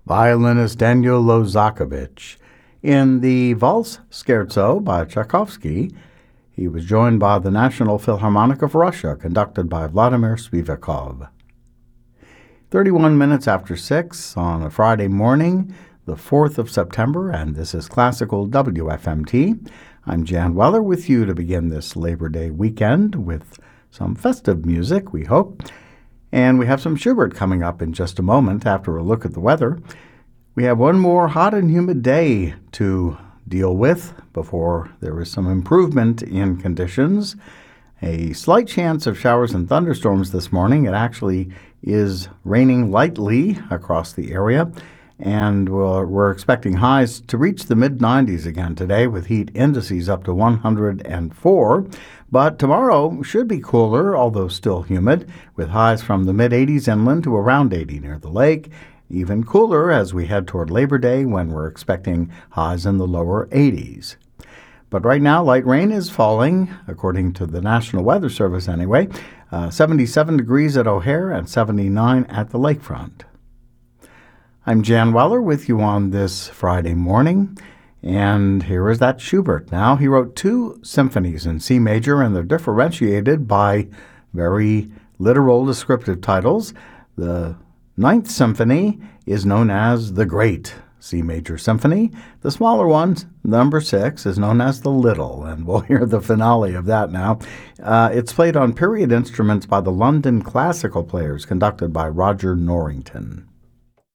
violinist Daniel Lozakovich. In the Valse Scherzo by Tchaikovsky, he was joined by the National Philharmonic of Russia, conducted by Vladimir Spivakov. 31 minutes after 6 on a Friday morning, the 4th of September, and this is Classical WFMT. I'm Jan Weller with you to begin this Labor Day weekend with some festive music, we hope. And we have some Schubert coming up in just a moment after a look at the weather. We have one more hot and humid day to deal with before there is some improvement in conditions. A slight chance of showers and thunderstorms this morning. It actually is raining lightly across the area, and we're expecting highs to reach the mid-90s again today with heat indices up to 104. But tomorrow should be cooler, although still humid, with highs from the mid-80s inland to around 80 near the lake. Even cooler as we head toward Labor Day when we're expecting highs in the lower 80s. But right now, light rain is falling, according to the National Weather Service anyway. 77 degrees at O'Hare and 79 at the lakefront. I'm Jan Weller with you on this Friday morning. And here is that Schubert. Now, he wrote 2 symphonies in C major, and they're differentiated by very literal descriptive titles. The 9th Symphony is known as the Great C Major Symphony. The smaller one, number 6, is known as the Little, and we'll hear the finale of that now. It's played on period instruments by the London Classical Players, conducted by Roger Norrington.